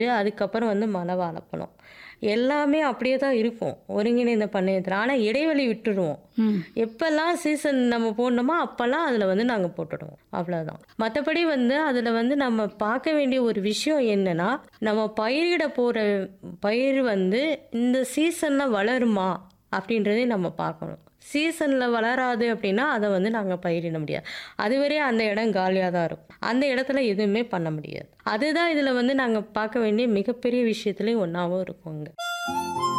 அதுக்கப்புறம் வந்து மலை வாழைப்பழம். எல்லாமே அப்படியே தான் இருக்கும். ஒருங்கிணைந்த பண்ணையத்துல. ஆனா இடைவெளி விட்டுருவோம். ம். எப்பல்லாம் சீசன் நம்ம போடணுமோ, அப்பல்லாம் அதுல வந்து நாங்க போட்டுடுவோம். அவ்வளோதான். மத்தபடி வந்து அதுல வந்து நம்ம பார்க்க வேண்டிய ஒரு விஷயம் என்னன்னா, நம்ம பயிரிட போற பயிர் வந்து இந்த சீசன்ல வளருமா? அப்படின்றதை நம்ம பார்க்கணும். சீசன்ல வளராது அப்படின்னா, அத வந்து நாங்க பயிரிட முடியாது. அதுவரை அந்த இடம் காலியா தான் இருக்கும். அந்த இடத்துல எதுவுமே பண்ண முடியாது. அதுதான் இதுல வந்து நாங்க பார்க்க வேண்டிய மிகப்பெரிய விஷயத்துலயும் ஒண்ணாவும் இருக்குங்க.